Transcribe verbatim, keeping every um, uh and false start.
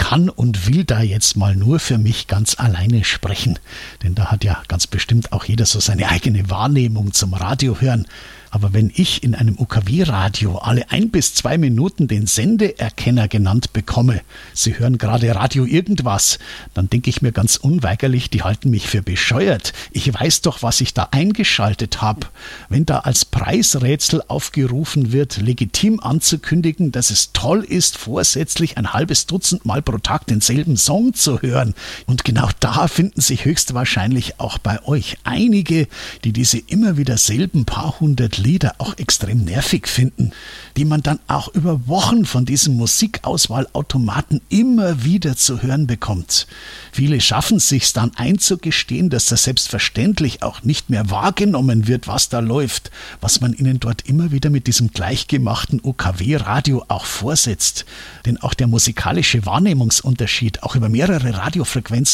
kann und will da jetzt mal nur für mich ganz alleine sprechen. Denn da hat ja ganz bestimmt auch jeder so seine eigene Wahrnehmung zum Radio hören. Aber wenn ich in einem U K W-Radio alle ein bis zwei Minuten den Sendeerkenner genannt bekomme, Sie hören gerade Radio irgendwas, dann denke ich mir ganz unweigerlich, die halten mich für bescheuert. Ich weiß doch, was ich da eingeschaltet habe. Wenn da als Preisrätsel aufgerufen wird, legitim anzukündigen, dass es toll ist, vorsätzlich ein halbes Dutzend Mal pro Tag denselben Song zu hören. Und genau da finden sich höchstwahrscheinlich auch bei euch einige, die diese immer wieder selben paar hundert Lieder auch extrem nervig finden, die man dann auch über Wochen von diesem Musikauswahlautomaten immer wieder zu hören bekommt. Viele schaffen es sich dann einzugestehen, dass das selbstverständlich auch nicht mehr wahrgenommen wird, was da läuft, was man ihnen dort immer wieder mit diesem gleichgemachten U K W-Radio auch vorsetzt. Denn auch der musikalische Wahrnehmungsunterschied, auch über mehrere Radiofrequenzen